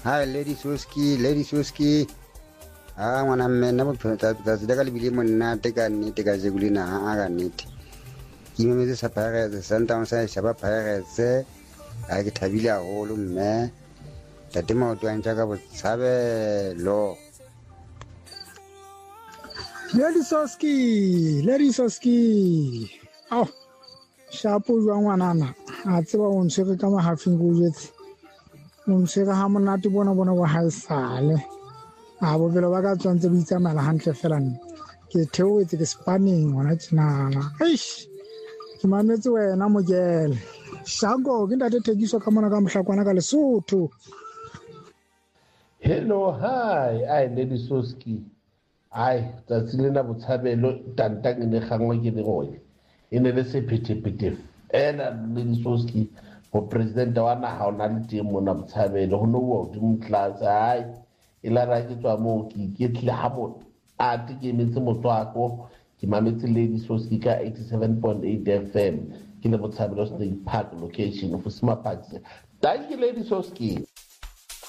Hi, Lady Suski. Ngwana mme nna tsatsi la ka le bile monate ka nnete ka jegulena ka nnete. Ke memetse sa Pirates, Sundowns sa Shaba Pirates. Ke thabile haholo mme. Tate maoto a ntjha ka botshabelo. Lady Soski. Oh, shapo jwa ngwanana. A tseba o ntshwere ka mahafing go jetse. O ntshwere ha monate bona wa haesale. A bobelo ba ka tswantse bo itsamala hantle fela nne. Ke theoetse ke spanning ngwana tsinana. Eish. Ke mametse wena Mogele. Shago ke ntate Thekiso ka mona ka Mohlakwana ka Lesotho. Hello, hi, Lady Soski. Tsatsi lena botshabelo tantang ne gangwe ke le goe. E ne le sephethephethe fela Lady Soski go president wa naga o na le teng mona botshabelo go no bo dimtlase e la ra ke tswa mo ke tle ha bona ke metse motswako ke mametse Lady Soski ka 87.8 FM ke le botshabelo State Park location of Sima Park. Thank you Lady Soski.